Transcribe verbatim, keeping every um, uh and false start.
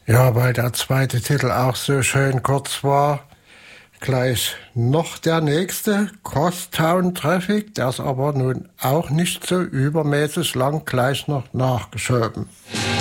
Ja, weil der zweite Titel auch so schön kurz war. Gleich noch der nächste, Crosstown Traffic, der ist aber nun auch nicht so übermäßig lang, gleich noch nachgeschoben.